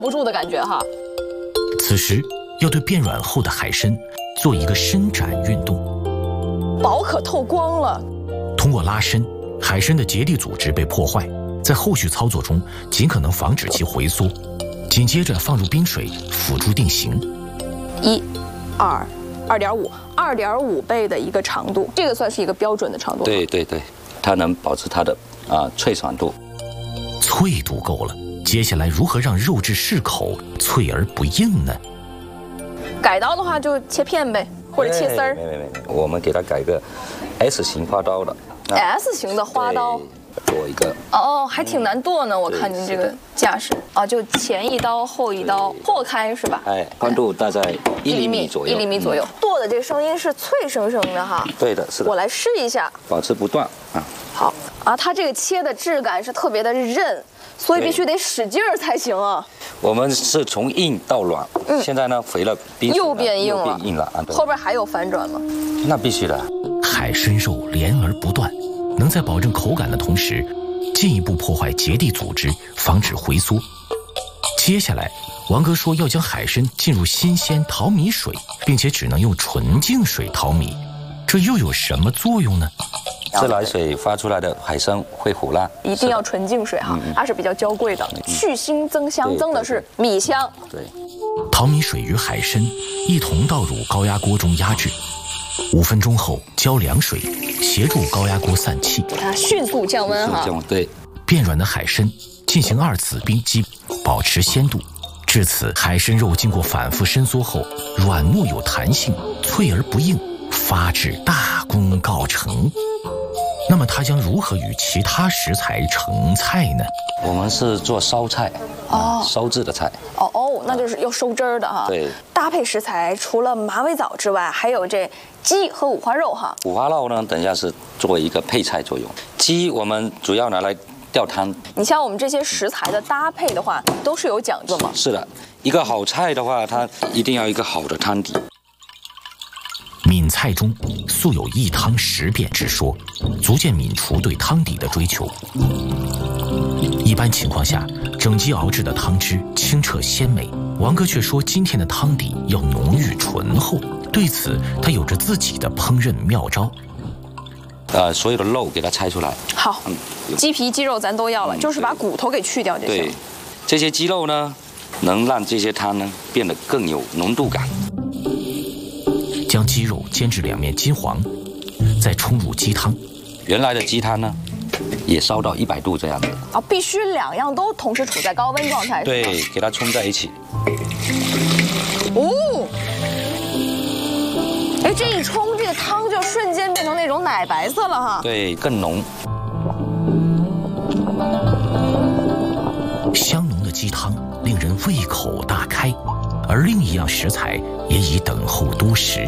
不住的感觉哈。 此时要对变软后的海参做一个伸展运动， 薄可透光了。 通过拉伸，海参的结缔组织被破坏，在后续操作中尽可能防止其回缩。紧接着放入冰水辅助定型。2.5 倍的一个长度，这个算是一个标准的长度。 对，它能保持它的脆爽度。 脆度够了，接下来如何让肉质适口、脆而不硬呢？ 改刀的话就切片呗，或者切丝儿。 没，我们给它改个 S 型花刀的。 S 型的花刀。 剁一个。 还挺难剁呢，我看您这个架势啊，就前一刀后一刀破开是吧？ 宽度大概1厘米左右。 1厘米左右。剁的这个声音是脆生生的哈。 对的，是的。 我来试一下， 保持不断啊。 好啊，它这个切的质感是特别的韧，所以必须得使劲儿才行啊。 我们是从硬到软，现在呢肥了冰水又变硬了啊。 后边还有反转吗？ 那必须的。 海参肉连而不断，能在保证口感的同时，进一步破坏结缔组织，防止回缩。接下来，王哥说要将海参浸入新鲜淘米水，并且只能用纯净水淘米，这又有什么作用呢？ 自来水发出来的海参会腐烂， 一定要纯净水哈，它是比较娇贵的，去腥增香，增的是米香。 对， 淘米水与海参一同倒入高压锅中压制，5分钟后浇凉水，协助高压锅散气， 它迅速降温哈。 对， 变软的海参进行2次冰激，保持鲜度。至此，海参肉经过反复伸缩后，软糯有弹性，脆而不硬，发制大功告成。那么它将如何与其他食材成菜呢？ 我们是做烧菜，烧制的菜。 那就是要收汁儿的哈。 对， 搭配食材除了马尾藻之外，还有这鸡和五花肉哈。 五花肉呢，等一下是作为一个配菜作用。鸡我们主要拿来吊汤。 你像我们这些食材的搭配的话，都是有讲究吗？ 是的，一个好菜的话，它一定要一个好的汤底。 闽菜中素有一汤10变之说，足见闽厨对汤底的追求。一般情况下，整鸡熬制的汤汁清澈鲜美，王哥却说今天的汤底要浓郁醇厚，对此他有着自己的烹饪妙招。 所有的肉给它拆出来。 好，鸡皮鸡肉咱都要了，就是把骨头给去掉就行。 对，这些鸡肉呢，能让这些汤呢变得更有浓度感。 将鸡肉煎至两面金黄，再冲入鸡汤。 原来的鸡汤呢，也烧到100度这样的。 必须2样都同时处在高温状态。 对，给它冲在一起。 这一冲，这个汤就瞬间变成那种奶白色了哈。 对，更浓。 香浓的鸡汤令人胃口大开，而另一样食材也已等候多时。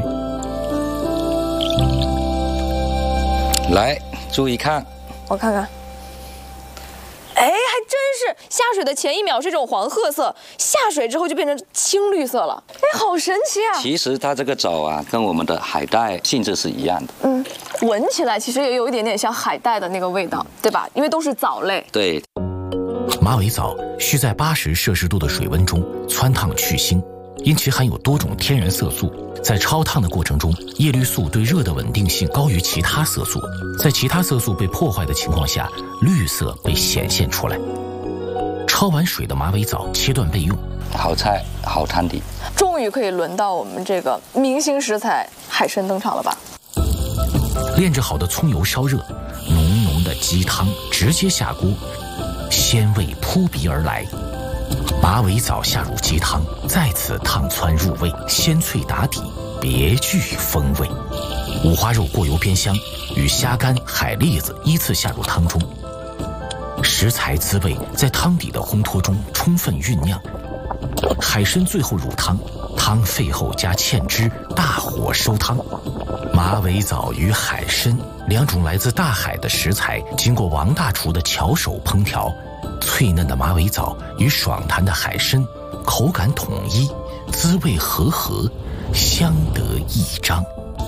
来，注意看， 我看看。还真是下水的前1秒是这种黄褐色，下水之后就变成青绿色了。好神奇啊！ 其实它这个藻啊，跟我们的海带性质是一样的。 闻起来其实也有一点点像海带的那个味道，对吧？因为都是藻类。 对。 马尾藻需在80摄氏度的水温中汆烫去腥，因其含有多种天然色素，在焯烫的过程中，叶绿素对热的稳定性高于其他色素，在其他色素被破坏的情况下，绿色被显现出来。焯完水的马尾藻切断备用， 好菜好汤底。 终于可以轮到我们这个明星食材海参登场了吧？ 炼制好的葱油烧热，浓浓的鸡汤直接下锅，鲜味扑鼻而来。马尾藻下入鸡汤，再次烫汆入味，鲜脆打底，别具风味。五花肉过油煸香，与虾干、海蛎子依次下入汤中。食材滋味在汤底的烘托中充分酝酿。海参最后入汤，汤沸后加芡汁，大火收汤。马尾藻与海参2种来自大海的食材，经过王大厨的巧手烹调，脆嫩的马尾藻与爽弹的海参，口感统一，滋味和合，相得益彰。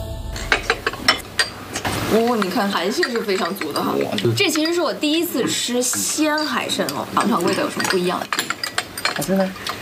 你看弹性是非常足的哈。这其实是我第一次吃鲜海参了，尝尝味道有什么不一样的？ 真的